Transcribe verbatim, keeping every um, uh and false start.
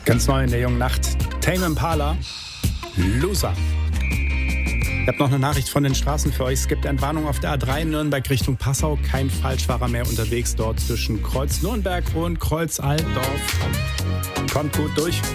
Ganz neu in der jungen Nacht. Tame Impala, Loser. Ich habe noch eine Nachricht von den Straßen für euch. Es gibt Entwarnung auf der A drei Nürnberg Richtung Passau. Kein Falschfahrer mehr unterwegs dort zwischen Kreuz Nürnberg und Kreuz Altdorf. Kommt gut durch.